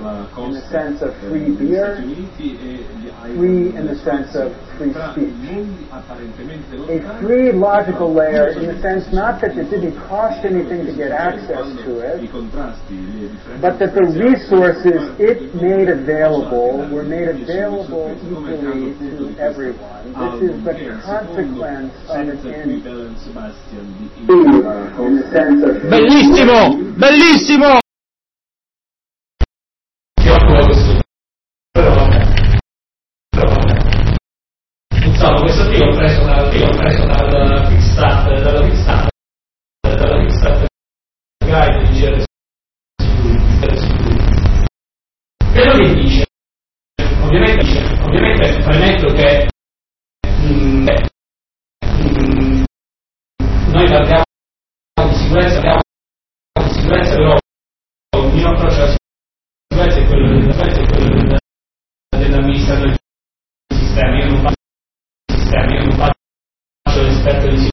in the sense of free beer, free in the sense of free speech. A free logical layer in the sense not that it didn't cost anything to get access to it, but that the resources it made available were made available equally to everyone. This is the consequence of an end in the sense of... Bellissimo! Bellissimo! Insomma, questo qui l'ho preso dalla Kickstarter Guide di GR quello che dice, ovviamente premetto che noi parliamo di sicurezza, però il mio approccio alla sicurezza è quello dell'amministratore del sistema. Io non faccio l'esperto di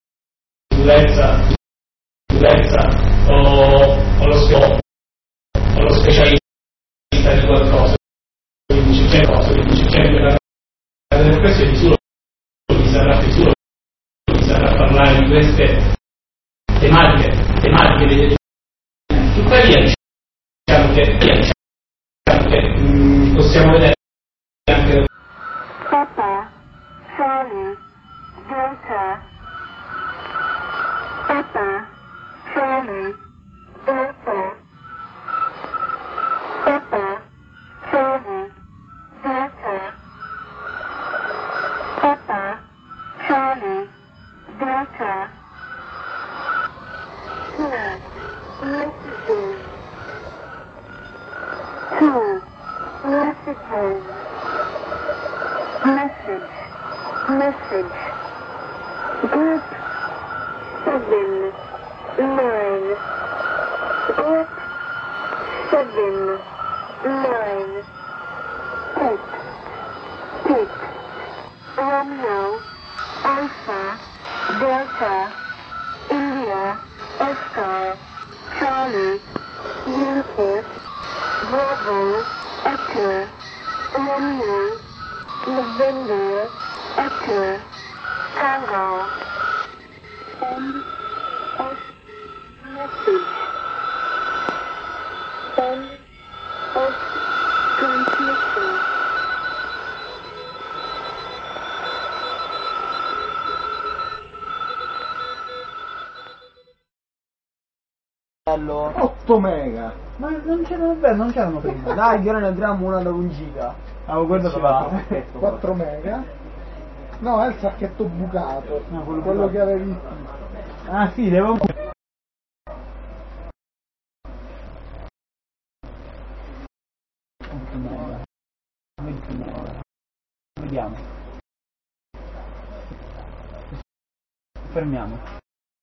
sicurezza o lo specialista di qualcosa, quindi c'è delle questioni solo mi saprà parlare di queste tematiche tuttavia diciamo che possiamo vedere anche Papa, Charlie, Delta. Papa, Charlie, Delta. Papa, Charlie, Delta. Papa, Charlie, Delta. Two messages. Message. Group 7, 9. Group 7, 9. Pick. Romeo, Alpha, Delta, India, Oscar, Charlie, Yankee, Bravo, Echo, Romeo, November, Echo, Tango. End of message. End of transmission. Bello. 8 mega. Ma non c'erano prima. Dai, ora ne abbiamo una da 1 giga. Avevo guardato va. 4 mega. No, è il sacchetto bucato. No, quello che avevi. Ah sì, devo. Vediamo. Fermiamo.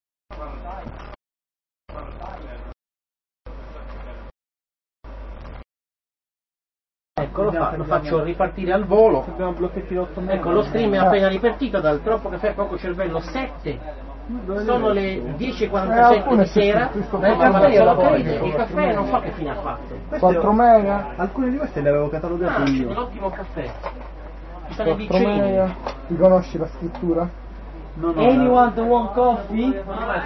Ecco, lo faccio ripartire al volo. Abbiamo blocchetti da 8 mega. Ecco, lo stream è appena ripartito dal troppo caffè poco cervello 7. Sono le 10:47 di sera. Il caffè non so che fine ha fatto. 4 mega. Alcune di queste le avevo catalogate io. Un ottimo caffè. Ci sono i 4 vicini. mega. Ti conosci la scrittura? Anyone want coffee?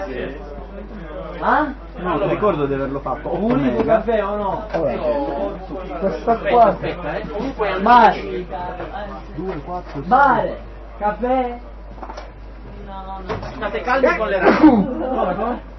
Ah? No, non ricordo di averlo fatto. Unico caffè o no? Questa qua. Aspetta, comunque al Mare. 2, 4, Mare. Caffè. state calmi con le ragazze. Come?